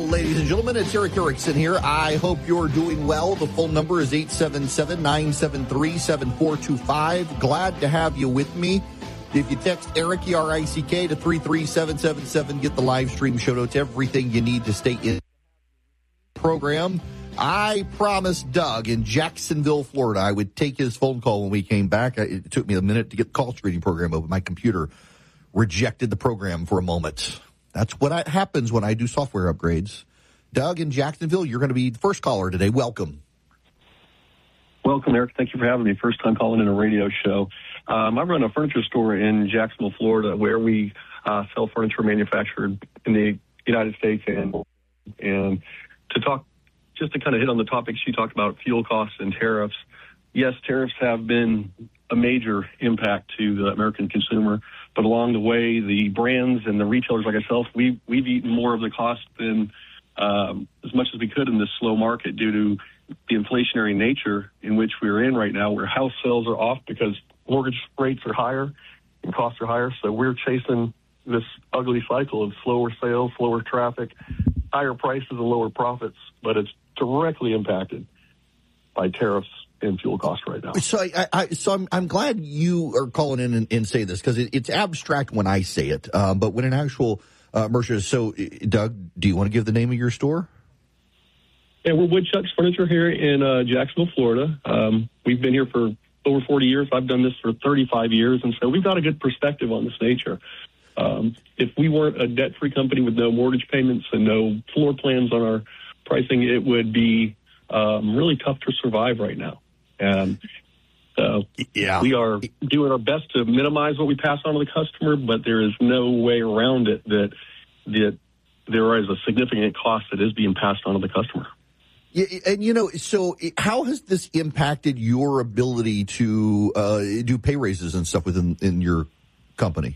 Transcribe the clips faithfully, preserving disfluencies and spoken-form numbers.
ladies and gentlemen. It's Erick Erickson here. I hope you're doing well. The phone number is eight seven seven, nine seven three, seven four two five. Glad to have you with me. If you text Eric, E R I C K, to three three seven seven seven, get the live stream show notes, everything you need to stay in the program. I promised Doug in Jacksonville, Florida, I would take his phone call when we came back. It took me a minute to get the call screening program open. My computer rejected the program for a moment. That's what I, happens when I do software upgrades. Doug in Jacksonville, you're going to be the first caller today. Welcome. Welcome, Eric. Thank you for having me. First time calling in a radio show. Um, I run a furniture store in Jacksonville, Florida, where we uh, sell furniture manufactured in the United States. And, and to talk, just to kind of hit on the topics you talked about, fuel costs and tariffs. Yes, tariffs have been a major impact to the American consumer, but along the way, the brands and the retailers like ourselves, we, we've eaten more of the cost than um, as much as we could in this slow market due to the inflationary nature in which we're in right now, where house sales are off because mortgage rates are higher and costs are higher. So we're chasing this ugly cycle of slower sales, slower traffic, higher prices and lower profits, but it's directly impacted by tariffs and fuel costs right now. So, I, I, so I'm, I'm glad you are calling in and, and say this, because it, it's abstract when I say it, um, but when an actual uh, merchant. So, Doug, do you want to give the name of your store? Yeah, we're Woodchuck's Furniture here in uh, Jacksonville, Florida. Um, we've been here for over forty years. I've done this for thirty-five years, and so we've got a good perspective on this nature. Um, if we weren't a debt-free company with no mortgage payments and no floor plans on our pricing, it would be um, really tough to survive right now. And so yeah. we are doing our best to minimize what we pass on to the customer, but there is no way around it that that there is a significant cost that is being passed on to the customer. Yeah, and, you know, so how has this impacted your ability to uh, do pay raises and stuff within in your company?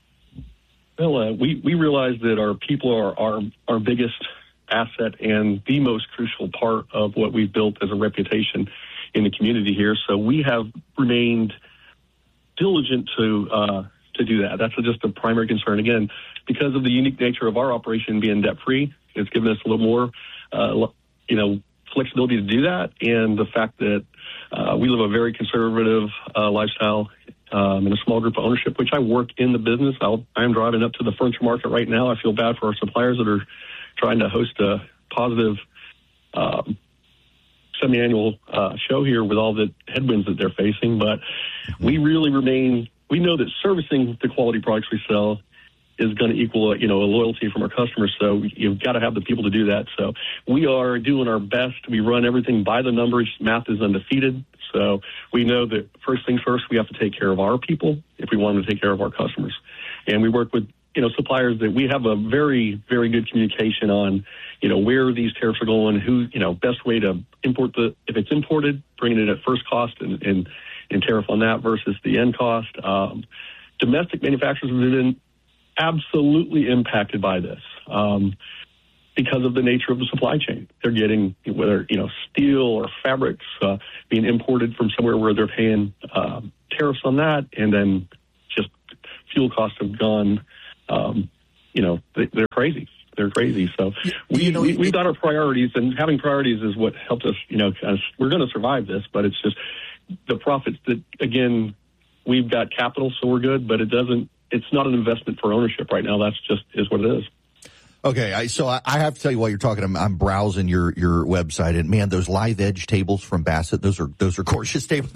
Well, uh, we, we realize that our people are our, our biggest asset and the most crucial part of what we've built as a reputation in the community here. So we have remained diligent to uh, to do that. That's just a primary concern. Again, because of the unique nature of our operation being debt-free, it's given us a little more, uh, you know, flexibility to do that. And the fact that uh, we live a very conservative uh, lifestyle um, in a small group of ownership, which I work in the business. I'll, I'm driving up to the furniture market right now. I feel bad for our suppliers that are trying to host a positive um, semi-annual uh, show here with all the headwinds that they're facing. But we really remain, we know that servicing the quality products we sell is going to equal, you know, a loyalty from our customers. So you've got to have the people to do that. So we are doing our best. We run everything by the numbers. Math is undefeated. So we know that first things first, we have to take care of our people if we want to take care of our customers. And we work with, you know, suppliers that we have a very, very good communication on, you know, where these tariffs are going, who, you know, best way to import the, if it's imported, bringing it at first cost and, and, and tariff on that versus the end cost. Um, domestic manufacturers have been absolutely impacted by this um, because of the nature of the supply chain. They're getting, whether, you know, steel or fabrics uh, being imported from somewhere where they're paying um, tariffs on that, and then just fuel costs have gone, um, you know, they, they're crazy. They're crazy. So we, you know, we, we've got our priorities, and having priorities is what helped us, you know, kind of, we're going to survive this, but it's just the profits that, again, we've got capital, so we're good, but it doesn't, it's not an investment for ownership right now. That's just is what it is. Okay, I, so I, I have to tell you while you're talking, I'm, I'm browsing your, your website, and man, those live edge tables from Bassett, those are those are gorgeous tables.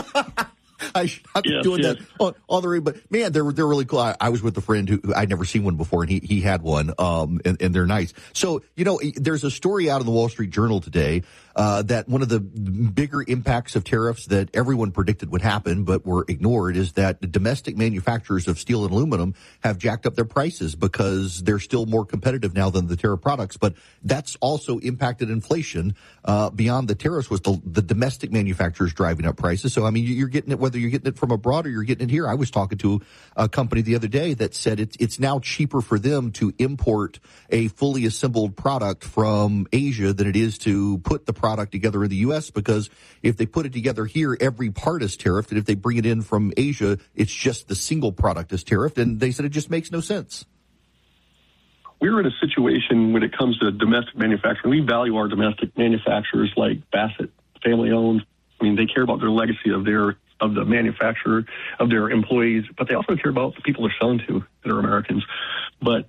I should not be yes, doing yes. that on, on the radio, but man, they're they're really cool. I, I was with a friend who, who I'd never seen one before, and he he had one, um, and, and they're nice. So you know, there's a story out in the Wall Street Journal today uh, that one of the bigger impacts of tariffs that everyone predicted would happen, but were ignored, is that the domestic manufacturers of steel and aluminum have jacked up their prices because they're still more competitive now than the tariff products. But that's also impacted inflation uh, beyond the tariffs. Was the, the domestic manufacturers driving up prices? So I mean, you're getting it whether you're getting it from abroad or you're getting it here. I was talking to a company the other day that said it's it's now cheaper for them to import a fully assembled product from Asia than it is to put the product together in the U S, because if they put it together here, every part is tariffed, and if they bring it in from Asia, it's just the single product is tariffed, and they said it just makes no sense. we're in a situation when it comes to domestic manufacturing. We value our domestic manufacturers like Bassett, family-owned. I mean, they care about their legacy of their of the manufacturer, of their employees, but they also care about the people they're selling to that are Americans. But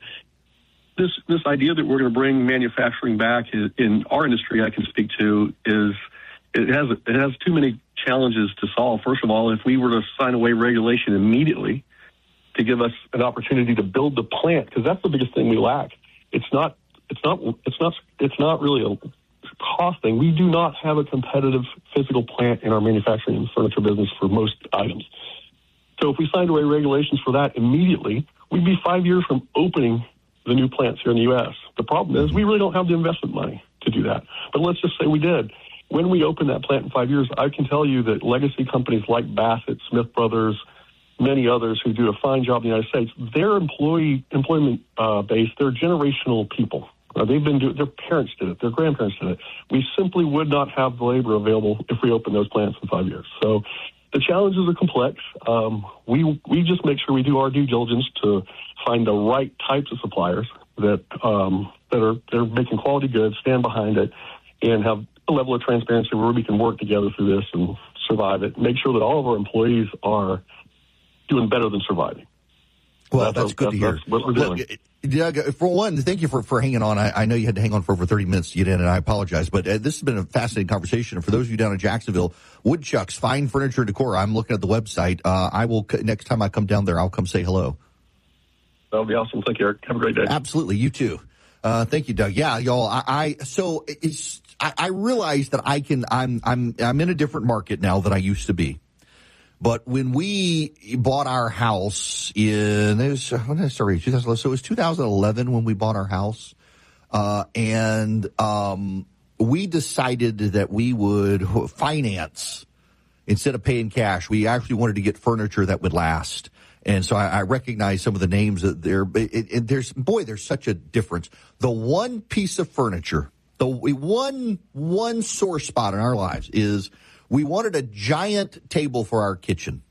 this this idea that we're going to bring manufacturing back in, in our industry, I can speak to, is it has it has too many challenges to solve. First of all, if we were to sign away regulation immediately to give us an opportunity to build the plant, because that's the biggest thing we lack. It's not it's not it's not it's not really a cost thing. We do not have a competitive physical plant in our manufacturing and furniture business for most items. So if we signed away regulations for that immediately, we'd be five years from opening the new plants here in the U S. The problem is we really don't have the investment money to do that. But let's just say we did. When we open that plant in five years, I can tell you that legacy companies like Bassett, Smith Brothers, many others who do a fine job in the United States, their employee employment uh, base, they're generational people. Uh, they've been doing, their parents did it, their grandparents did it. We simply would not have the labor available if we open those plants in five years. So the challenges are complex. Um, we we just make sure we do our due diligence to find the right types of suppliers that um, that are they're making quality goods, stand behind it, and have a level of transparency where we can work together through this and survive it. Make sure that all of our employees are doing better than surviving. Well, that's, that's good that's, to hear. That's what we're doing. Look, Doug, for one, thank you for, for hanging on. I, I know you had to hang on for over thirty minutes to get in, and I apologize. But uh, this has been a fascinating conversation. And for those of you down in Jacksonville, Woodchuck's Fine Furniture Decor, I'm looking at the website. Uh, I will, next time I come down there, I'll come say hello. That'll be awesome. Thank you, Eric. Have a great day. Absolutely. You too. Uh, thank you, Doug. Yeah, y'all, I, I so it's, I, I realize that I can, I'm, I'm, I'm in a different market now than I used to be. But when we bought our house in, it was, sorry, two thousand eleven, so it was two thousand eleven when we bought our house. Uh, and, um, we decided that we would finance instead of paying cash. We actually wanted to get furniture that would last. And so I, I recognize some of the names that there, it, it, there's, boy, there's such a difference. The one piece of furniture, the one, one sore spot in our lives is, we wanted a giant table for our kitchen.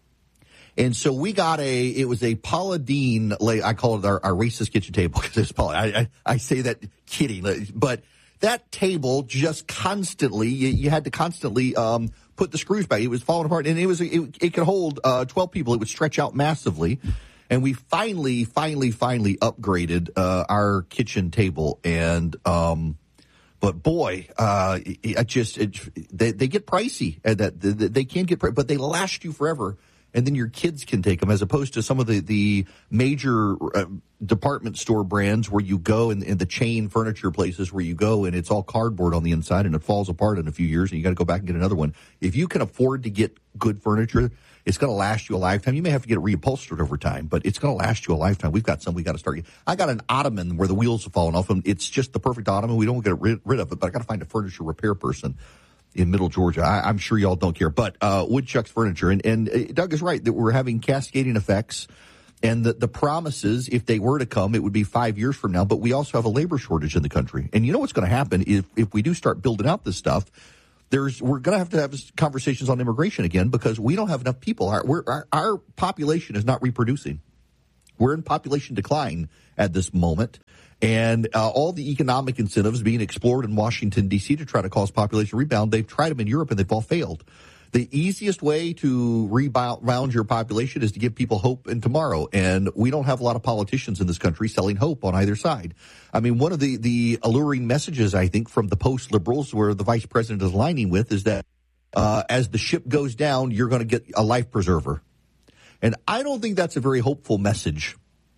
And so we got a, it was a Paula Deen, I call it our, our racist kitchen table because it's Paula. I, I, I say that kidding, but that table just constantly, you, you had to constantly um, put the screws back. It was falling apart, and it was it, it could hold uh, twelve people. It would stretch out massively. And we finally, finally, finally upgraded uh, our kitchen table. And, um, But boy, uh, it, it just it, they they get pricey. And that they, they can get, but they last you forever. And then your kids can take them, as opposed to some of the the major uh, department store brands where you go and, and the chain furniture places where you go and it's all cardboard on the inside and it falls apart in a few years and you got to go back and get another one. If you can afford to get good furniture, it's going to last you a lifetime. You may have to get it reupholstered over time, but it's going to last you a lifetime. We've got some we got to start. I got an ottoman where the wheels have fallen off, and it's just the perfect ottoman. We don't get rid, rid of it, but I got to find a furniture repair person in Middle Georgia. I, I'm sure y'all don't care, but uh, Woodchuck's Furniture. And, and uh, Doug is right that we're having cascading effects, and the, the promises, if they were to come, it would be five years from now, but we also have a labor shortage in the country. And you know what's going to happen if, if we do start building out this stuff? There's, we're going to have to have conversations on immigration again because we don't have enough people. Our, we're, our, our population is not reproducing. We're in population decline at this moment. And uh, all the economic incentives being explored in Washington, D C to try to cause population rebound, they've tried them in Europe and they've all failed. The easiest way to rebound your population is to give people hope in tomorrow. And we don't have a lot of politicians in this country selling hope on either side. I mean, one of the, the alluring messages, I think, from the post-liberals where the vice president is aligning with is that uh, as the ship goes down, you're going to get a life preserver. And I don't think that's a very hopeful message.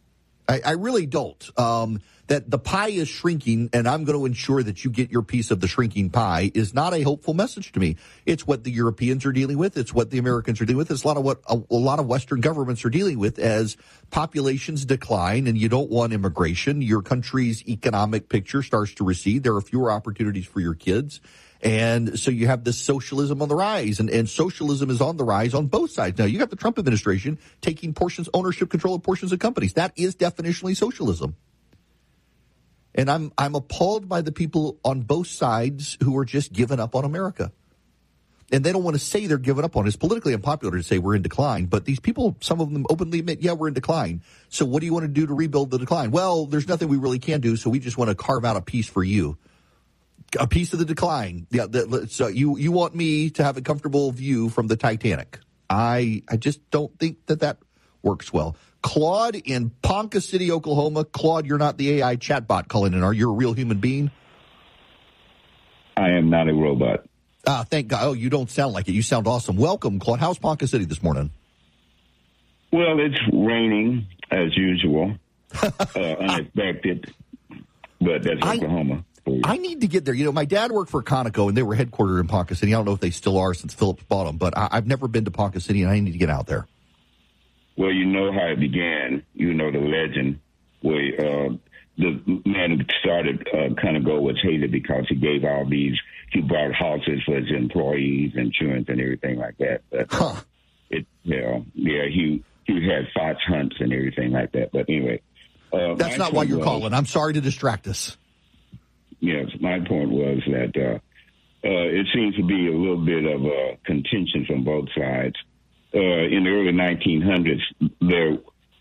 I, I really don't. Um, that the pie is shrinking and I'm going to ensure that you get your piece of the shrinking pie is not a hopeful message to me. It's what the Europeans are dealing with. It's what the Americans are dealing with. It's a lot of what a, a lot of Western governments are dealing with as populations decline and you don't want immigration. Your country's economic picture starts to recede. There are fewer opportunities for your kids. And so you have this socialism on the rise, and, and socialism is on the rise on both sides. Now, you got the Trump administration taking portions, ownership control of portions of companies. That is definitionally socialism. And I'm I'm appalled by the people on both sides who are just giving up on America. and they don't want to say they're giving up on it. It's politically unpopular to say we're in decline, but these people, some of them openly admit, yeah, we're in decline. So what do you want to do to rebuild the decline? Well, there's nothing we really can do, so we just want to carve out a piece for you. A piece of the decline. Yeah, the, so you, you want me to have a comfortable view from the Titanic. I I just don't think that that works well. Claude in Ponca City, Oklahoma. Claude, you're not the A I chatbot calling in, are you? A real human being? I am not a robot. Ah, thank God. Oh, you don't sound like it. You sound awesome. Welcome, Claude. How's Ponca City this morning? Well, it's raining as usual, uh, unexpected, but that's I, Oklahoma. I need to get there. You know, my dad worked for Conoco, and they were headquartered in Ponca City. I don't know if they still are since Phillips bought them, but I, I've never been to Ponca City, and I need to get out there. Well, you know how it began. You know the legend where uh, the man who started uh, Conoco was hated because he gave all these, he bought houses for his employees, insurance, and everything like that. But huh. it, you know, yeah, he he had fox hunts and everything like that. But anyway, uh, that's not why you're was, calling. I'm sorry to distract us. Yes, my point was that uh, uh, it seems to be a little bit of a contention from both sides. Uh, in the early nineteen hundreds, there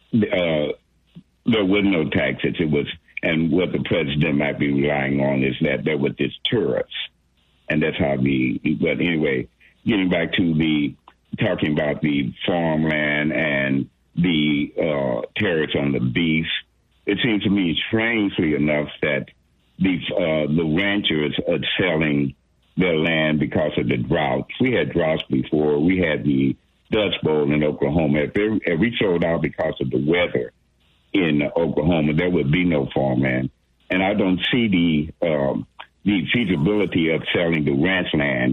uh, there was no taxes. It was, and what the president might be relying on is that there were these tariffs, and that's how the. But anyway, getting back to the talking about the farmland and the uh, tariffs on the beef, it seems to me, strangely enough, that the uh, the ranchers are selling their land because of the droughts. We had droughts before. We had the Dust Bowl in Oklahoma. If, they, if we sold out because of the weather in Oklahoma, there would be no farmland. And I don't see the um, the feasibility of selling the ranch land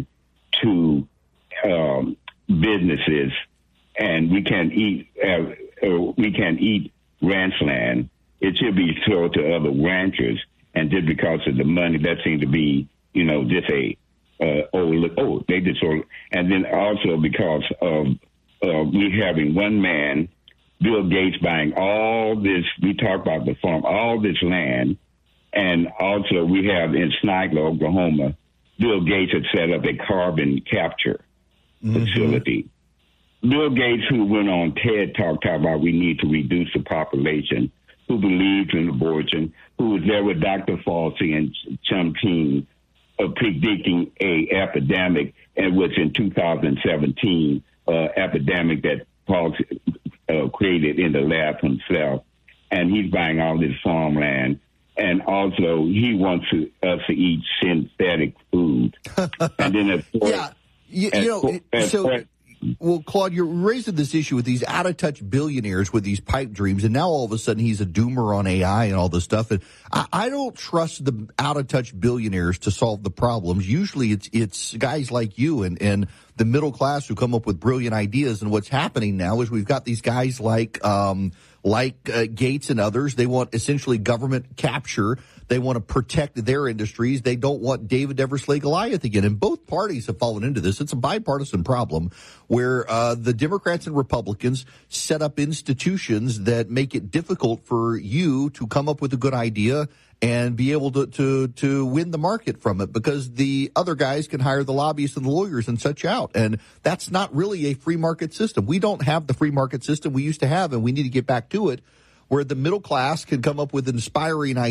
to um, businesses, and we can't eat uh, uh, we can't eat ranch land. It should be sold to other ranchers. And just because of the money, that seemed to be, you know, just a, uh, oh, look, oh, they just sold. And then also because of uh, we having one man, Bill Gates, buying all this, we talk about the farm, all this land. And also we have in Snidler, Oklahoma, Bill Gates had set up a carbon capture mm-hmm. facility. Bill Gates, who went on TED Talk, talked about we need to reduce the population, who believes in abortion, who was there with Doctor Fauci and Chumking uh, predicting a epidemic, and was in two thousand seventeen uh, epidemic that Fauci uh, created in the lab himself. And he's buying all this farmland. And also, he wants to, us to eat synthetic food. And then, of course, yeah, you, you know, as, so. as, Well, Claude, you're raising this issue with these out-of-touch billionaires with these pipe dreams, and now all of a sudden he's a doomer on A I and all this stuff. And I, I don't trust the out-of-touch billionaires to solve the problems. Usually it's it's guys like you and, and the middle class who come up with brilliant ideas. And what's happening now is we've got these guys like um, like uh, Gates and others. They want essentially government capture. They want to protect their industries. They don't want David ever slay Goliath again. And both parties have fallen into this. It's a bipartisan problem where uh, the Democrats and Republicans set up institutions that make it difficult for you to come up with a good idea and be able to, to, to win the market from it, because the other guys can hire the lobbyists and the lawyers and such out. And that's not really a free market system. We don't have the free market system we used to have, and we need to get back to it, where the middle class can come up with inspiring ideas